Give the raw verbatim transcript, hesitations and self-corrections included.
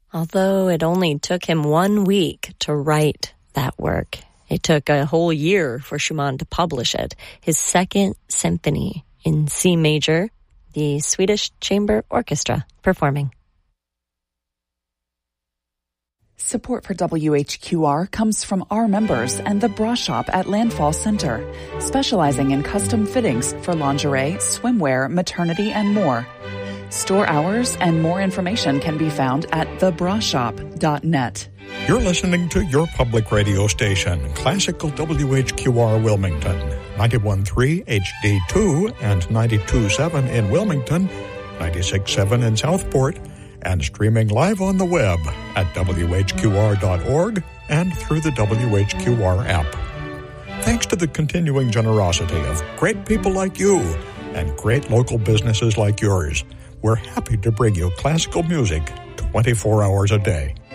Although it only took him one week to write that work. It took a whole year for Schumann to publish it, his second symphony in C major, the Swedish Chamber Orchestra performing. Support for W H Q R comes from our members and the Bra Shop at Landfall Center, specializing in custom fittings for lingerie, swimwear, maternity, and more. Store hours and more information can be found at the bra shop dot net. You're listening to your public radio station, Classical W H Q R Wilmington, ninety-one point three H D two and ninety-two point seven in Wilmington, ninety-six point seven in Southport, and streaming live on the web at W H Q R dot org and through the W H Q R app. Thanks to the continuing generosity of great people like you and great local businesses like yours, we're happy to bring you classical music twenty-four hours a day.